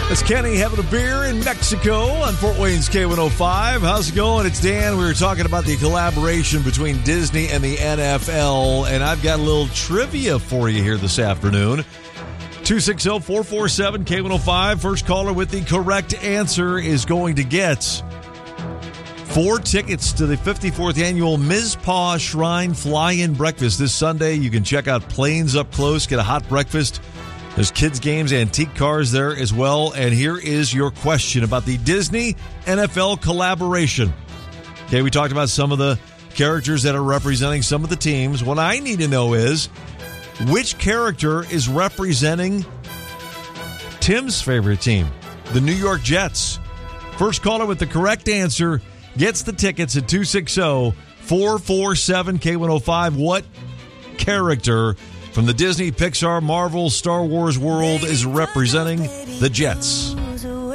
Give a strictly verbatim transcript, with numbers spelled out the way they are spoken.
It's Kenny having a beer in Mexico on Fort Wayne's K one oh five. How's it going? It's Dan. We were talking about the collaboration between Disney and the N F L, and I've got a little trivia for you here this afternoon. two six zero, four four seven, K one oh five. First caller with the correct answer is going to get four tickets to the fifty-fourth annual Mizpah Shrine Fly-In Breakfast this Sunday. You can check out Planes Up Close, get a hot breakfast. There's kids' games, antique cars there as well. And here is your question about the Disney N F L collaboration. Okay, we talked about some of the characters that are representing some of the teams. What I need to know is, which character is representing Tim's favorite team, the New York Jets? First caller with the correct answer gets the tickets at two six zero, four four seven, K one oh five. What character from the Disney, Pixar, Marvel, Star Wars world is representing the Jets?